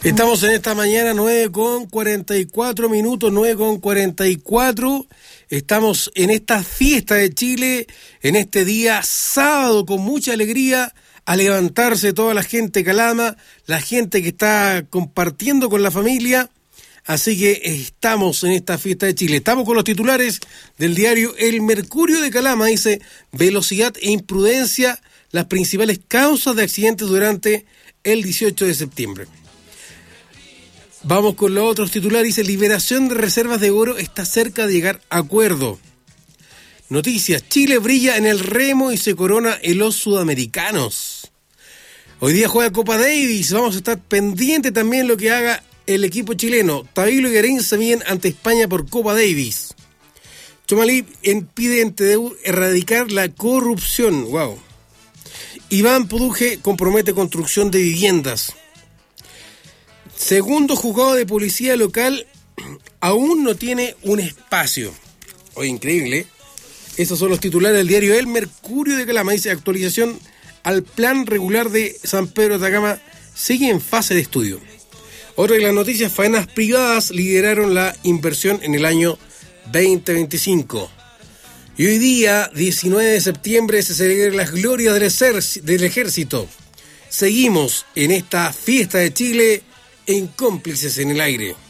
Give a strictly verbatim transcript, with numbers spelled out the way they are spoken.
Estamos en esta mañana nueve con cuarenta y cuatro minutos, nueve con cuarenta y cuatro. Estamos en esta fiesta de Chile, en este día sábado con mucha alegría, a levantarse toda la gente de Calama, la gente que está compartiendo con la familia. Así que estamos en esta fiesta de Chile. Estamos con los titulares del diario El Mercurio de Calama. Dice: velocidad e imprudencia, las principales causas de accidentes durante el dieciocho de septiembre. Vamos con los otros titulares. Dice: liberación de reservas de oro está cerca de llegar a acuerdo. Noticias: Chile brilla en el remo y se corona en los sudamericanos. Hoy día juega Copa Davis. Vamos a estar pendiente también lo que haga el equipo chileno. Tabilo y Garín se miden ante España por Copa Davis. Chomalí pide en T D U erradicar la corrupción. Wow. Iván Puduje compromete construcción de viviendas. Segundo juzgado de policía local aún no tiene un espacio. Oye, increíble. Esos son los titulares del diario El Mercurio de Calama. Dice: actualización al plan regular de San Pedro de Atacama sigue en fase de estudio. Otra de las noticias: faenas privadas lideraron la inversión en el año veinte veinticinco. Y hoy día, diecinueve de septiembre, se celebran las glorias del, ejer- del ejército. Seguimos en esta fiesta de Chile en Cómplices en el Aire.